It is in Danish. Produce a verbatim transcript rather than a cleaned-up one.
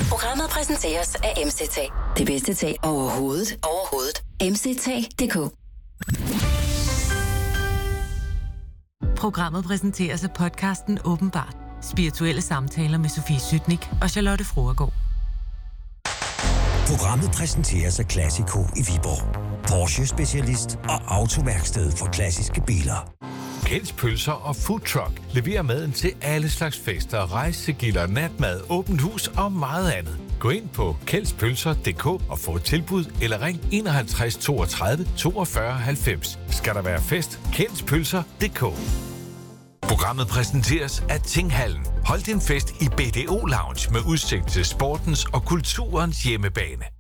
Programmet præsenteres af M C T. Det bedste tag overhovedet. Overhovedet. M C T punktum d k. Programmet præsenteres af podcasten Åbenbart. Spirituelle samtaler med Sofie Sytnik og Charlotte Fruergaard. Programmet præsenteres af Classico i Viborg. Porsche-specialist og autoværksted for klassiske biler. Kjelds Pølser og Food Truck leverer maden til alle slags fester, rejsegilder, natmad, åbent hus og meget andet. Gå ind på kjelds pølser punktum d k og få et tilbud eller ring enoghalvtreds toogtredive toogfyrre halvfems. Skal der være fest? Kjelds Pølser punktum d k. Programmet præsenteres af Tinghallen. Hold din fest i B D O Lounge med udsigt til sportens og kulturens hjemmebane.